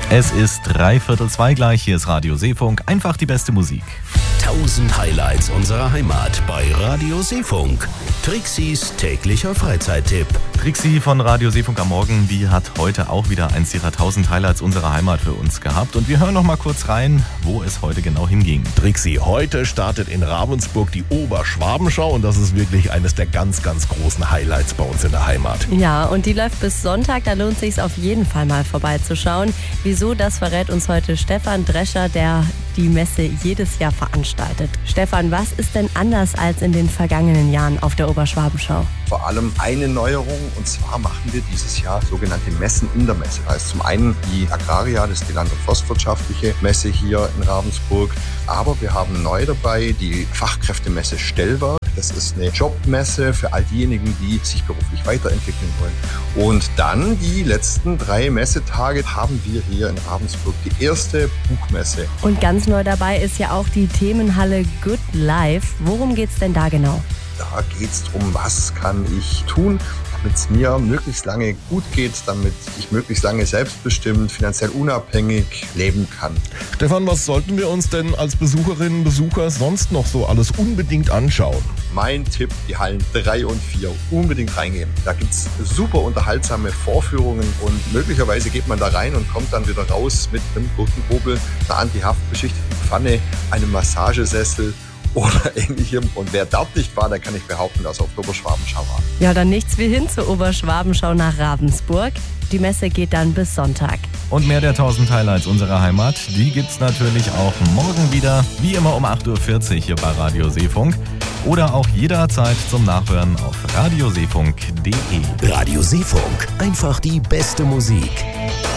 Es ist 3:15 gleich, hier ist Radio Seefunk, einfach die beste Musik. 1000 Highlights unserer Heimat bei Radio Seefunk. Trixis täglicher Freizeittipp. Trixi von Radio Seefunk am Morgen, die hat heute auch wieder eins ihrer 1000 Highlights unserer Heimat für uns gehabt. Und wir hören noch mal kurz rein, wo es heute genau hinging. Trixi, heute startet in Ravensburg die Oberschwabenschau und das ist wirklich eines der ganz, ganz großen Highlights bei uns in der Heimat. Ja, und die läuft bis Sonntag, da lohnt es sich auf jeden Fall mal vorbeizuschauen. Wieso, das verrät uns heute Stefan Drescher, der die Messe jedes Jahr veranstaltet. Stefan, was ist denn anders als in den vergangenen Jahren auf der Oberschwabenschau? Vor allem eine Neuerung, und zwar machen wir dieses Jahr sogenannte Messen in der Messe. Da ist zum einen die Agraria, das ist die land- und forstwirtschaftliche Messe hier in Ravensburg, aber wir haben neu dabei die Fachkräftemesse Stellwerk. Das ist eine Jobmesse für all diejenigen, die sich beruflich weiterentwickeln wollen. Und dann die letzten 3 Messetage haben wir hier in Ravensburg die erste Buchmesse. Und ganz neu dabei ist ja auch die Themenhalle Good Life. Worum geht's denn da genau? Da geht es darum, was kann ich tun, damit es mir möglichst lange gut geht, damit ich möglichst lange selbstbestimmt, finanziell unabhängig leben kann. Stefan, was sollten wir uns denn als Besucherinnen und Besucher sonst noch so alles unbedingt anschauen? Mein Tipp, die Hallen 3 und 4, unbedingt reingehen. Da gibt es super unterhaltsame Vorführungen und möglicherweise geht man da rein und kommt dann wieder raus mit einem Gurkenhobel, einer antihaftbeschichteten Pfanne, einem Massagesessel oder ähnlichem. Und wer dort nicht war, der kann ich behaupten, dass er auf der Oberschwabenschau war. Ja, dann nichts wie hin zur Oberschwabenschau nach Ravensburg. Die Messe geht dann bis Sonntag. Und mehr der 1000 Highlights unserer Heimat, die gibt's natürlich auch morgen wieder, wie immer um 8:40 Uhr hier bei Radio Seefunk. Oder auch jederzeit zum Nachhören auf radioseefunk.de. Radio Seefunk, einfach die beste Musik.